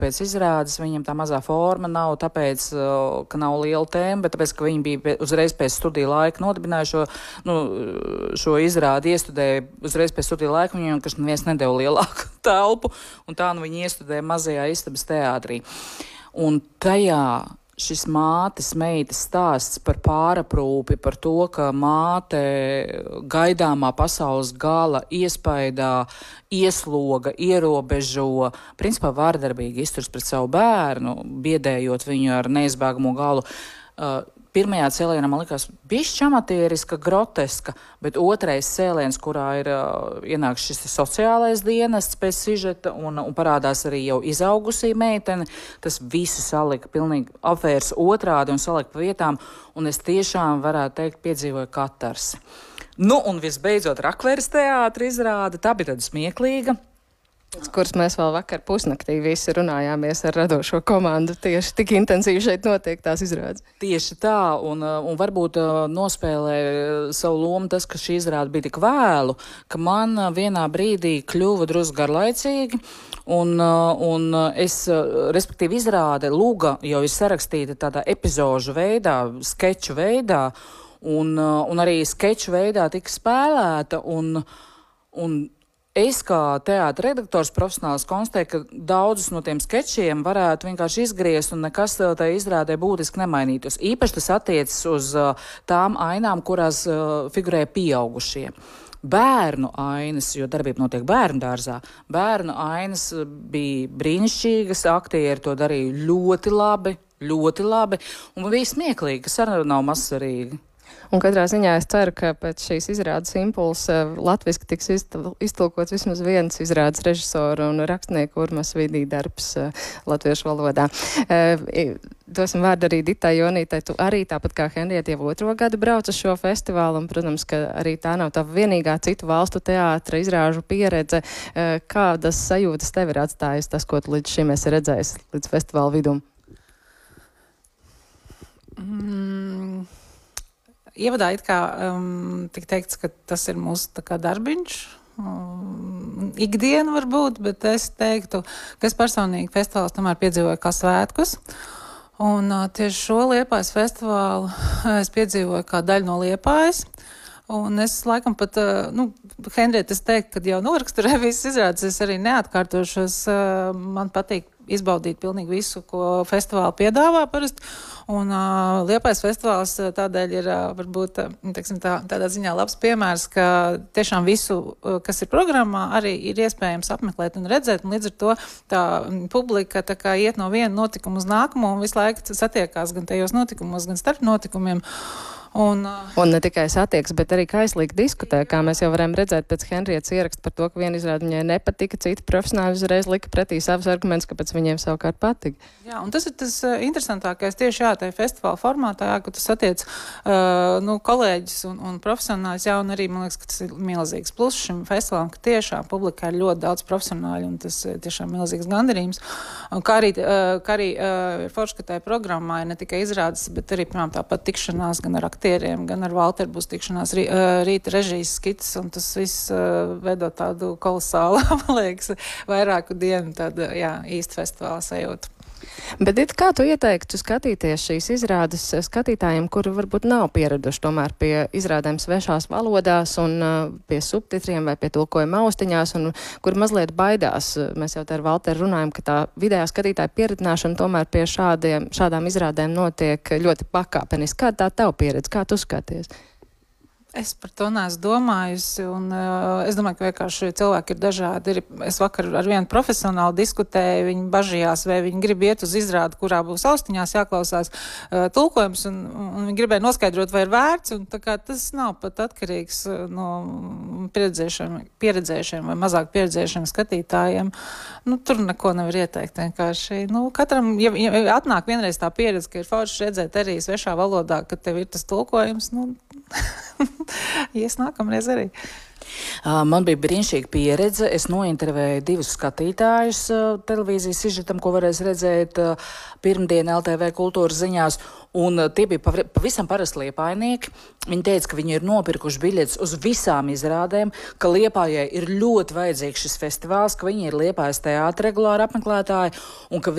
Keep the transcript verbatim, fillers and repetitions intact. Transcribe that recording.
pēc izrādes, viņam tā mazā forma nav tāpēc, ka nav liela tēma, bet tāpēc, ka viņi bija uzreiz pēc studiju laika nodibinājuši šo, nu, šo izrādi, iestudēja uzreiz pēc studiju laika, viņam, kas neviens nedeva lielāku telpu, un tā nu viņi iestudēja mazajā istabas teātrī. Un tajā šis mātes meitas stāsts par pāraprūpi, par to, ka māte gaidāmā pasaules gala iespaidā iesloga, ierobežo, principā vārdarbīgi izturs pret savu bērnu, biedējot viņu ar neizbēgamo galu. Uh, Pirmajā cēlienā man likās bišķi amatieriska, groteska, bet otrais cēliens, kurā ir uh, ienāks šis sociālais dienests pēc sižeta un, un parādās arī jau izaugusī meitene, tas visu salika pilnīgi apvērs otrādi un salika pa vietām, un es tiešām varētu teikt piedzīvoju katarsi. Nu, un visbeidzot Rakveres teātra izrāda, tā bija tāda smieklīga. Kuras mēs vēl vakar pusnaktī visi runājāmies ar radošo komandu. Tieši tik intensīvi šeit notiek tās izrādes. Tieši tā, un, un varbūt nospēlē savu lomu tas, ka šī izrāde bija tik vēlu, ka man vienā brīdī kļuva drusku garlaicīgi, un, un es, respektīvi izrāde Luga jau ir sarakstīta tādā epizožu veidā, skeču veidā, un, un arī skeču veidā tika spēlēta, un, un es kā teātra redaktors profesionāls konstatēju, ka daudzus no tiem skečiem varētu vienkārši izgriezt un nekas tai izrādē būtiski nemainītos. Īpaši tas attiecas uz uh, tām ainām, kurās uh, figurē pieaugušie. Bērnu ainas, jo darbība notiek bērnu dārzā, bērnu ainas bija brīnišķīgas, aktieri to darīja ļoti labi, ļoti labi, un bija smieklīgi, kas arī nav mazsvarīgi. Un katrā ziņā es ceru, ka pēc šīs izrādes impulsa latviski tiks iztulkots vismaz viens izrādes režisoru un rakstnieku Urmas Vidī darbs latviešu valodā. E, dosim vārdu arī Ditai Jonītai. Tu arī tāpat kā Henrieta jau otro gadu brauc uz šo festivālu, un, protams, ka arī tā nav tā vienīgā citu valstu teātra izrāžu pieredze. E, kādas sajūtas tev ir atstājis tas, ko tu līdz šim esi redzējis līdz festivāla vidum? Mm. Ievadā it kā um, tik teikts, ka tas ir mūsu tā kā darbiņš, um, ikdiena varbūt, bet es teiktu, ka es personīgi festivāls tomēr piedzīvoju kā svētkus. Un uh, tieši šo Liepājas festivālu es piedzīvoju kā daļu no Liepājas. Un es laikam pat, uh, nu, Henrieta, es teiktu, kad jau noraksturēju visas izrādes, es arī neatkārtošos, uh, man patīk izbaudīt pilnīgi visu, ko festivāli piedāvā parasti. Un uh, Liepājas festivāls tādēļ ir uh, varbūt teiksim, tā, tādā ziņā labs piemērs, ka tiešām visu, uh, kas ir programmā, arī ir iespējams apmeklēt un redzēt. Un līdz ar to tā publika tā kā iet no viena notikuma uz nākamo un visu laiku satiekās gan tajos notikumos, gan starp notikumiem. Un, uh, un ne tikai satieks, bet arī kaislīgi diskutē, kā mēs jau varam redzēt pēc Henrietas ieraksta par to, ka viena izrāde viņai nepatika, citi profesionāļi uzreiz lika pretī savus argumentus, kāpēc viņiem savukārt patika. Jā, un tas ir tas uh, interesantākais tieši jā, tajā festivāla formātā, jā, ka tu satiec uh, nu, kolēģis un, un profesionāļus, jā, un arī, man liekas, ka tas ir milzīgs plus šim festivālam, ka tiešām publikā ir ļoti daudz profesionāļu, un tas ir tiešām milzīgs gandarījums. Un kā arī, uh, kā arī uh, ir forši, ka tajā programmā ir ne tikai izrādes, bet arī, piemēram, tāpat tikšanās gan ar aktieriem, gan ar Valteru būs tikšanās rī, uh, rīta režijas skitas, un tas viss uh, veido tādu kolosālu, man liekas, vairāku dienu tādu, jā, īstu festivāla sajūtu. Bet, it, kā tu ieteiktu skatīties šīs izrādes skatītājiem, kuri varbūt nav pieraduši tomēr pie izrādēm svešās valodās un uh, pie subtitriem vai pie tulkojuma austiņās, un kur mazliet baidās? Mēs jau te ar Valteru runājam, ka tā vidējā skatītāja pieredzināšana tomēr pie šādiem, šādām izrādēm notiek ļoti pakāpeniski. Kāda tā tava pieredze? Kā tu skaties? Es par to neesmu domājusi, un uh, es domāju, ka vienkārši cilvēki ir dažādi. Es vakar ar vienu profesionāli diskutēju, viņi bažījās, vai viņi grib iet uz izrādi, kurā būs austiņās jāklausās uh, tulkojums, un, un viņi gribēja noskaidrot, vai ir vērts, un tā kā tas nav pat atkarīgs uh, no pieredzējušiem, pieredzējušiem vai mazāk pieredzējušiem skatītājiem. Nu, tur neko nevar ieteikt vienkārši. Nu, katram, ja, ja atnāk vienreiz tā pieredze, ka ir forši redzēt arī svešā valodā, ka tev ir tas tulkojums, nu, Ies nākamreiz arī. Man bija brīnišķīga pieredze. Es nointervēju divus skatītājus televīzijas sižetam, ko varēs redzēt pirmdien L T V kultūras ziņās. Un tie bija pavisam parasti liepainieki. Viņi teica, ka viņi ir nopirkuši biļetes uz visām izrādēm, ka Liepājai ir ļoti vajadzīgs šis festivāls, ka viņi ir Liepājas teātra regulāri apmeklētāji un ka